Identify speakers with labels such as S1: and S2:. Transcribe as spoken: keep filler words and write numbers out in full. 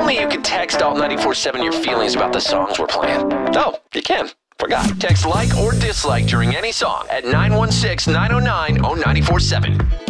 S1: only you can text Alt nine four seven your feelings about the songs we're playing. Oh, you can. Forgot. Text like or dislike during any song at nine one six, nine oh nine, oh nine four seven.